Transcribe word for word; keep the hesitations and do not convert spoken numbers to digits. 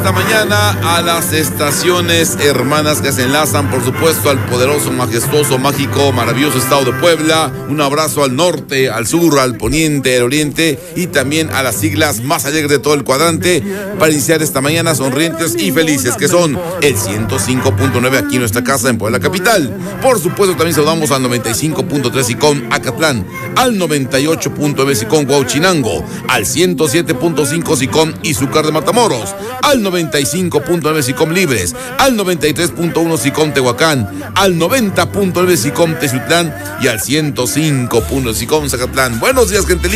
esta mañana a las estaciones hermanas que se enlazan, por supuesto, al poderoso, majestuoso, mágico, maravilloso estado de Puebla. Un abrazo al norte, al sur, al poniente, al oriente y también a las siglas más alegres de todo el cuadrante para iniciar esta mañana sonrientes y felices, que son el ciento cinco punto nueve aquí en nuestra casa en Puebla capital. Por supuesto, también saludamos al noventa y cinco punto tres Sicom Acatlán, al noventa y ocho punto nueve Sicom Huauchinango, al ciento siete punto cinco Sicom Izúcar de Matamoros, al noventa y cinco punto nueve Sicom Libres, al noventa y tres punto uno Sicom Tehuacán, al noventa punto nueve Sicom Teziutlán y al ciento cinco punto uno Sicom Zacatlán. Buenos días, gente linda.